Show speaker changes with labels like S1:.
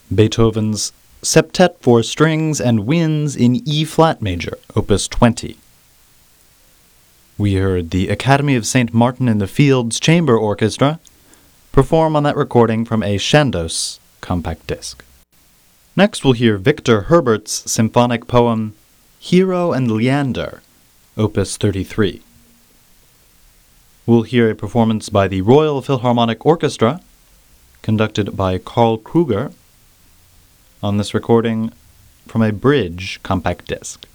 S1: Beethoven's Septet for Strings and Winds in E-flat major, Opus 20. We heard the Academy of St. Martin in the Fields Chamber Orchestra perform on that recording from a Chandos compact disc. Next we'll hear Victor Herbert's symphonic poem Hero and Leander, Opus 33. We'll hear a performance by the Royal Philharmonic Orchestra, conducted by Karl Kruger, on this recording from a Bridge compact disc.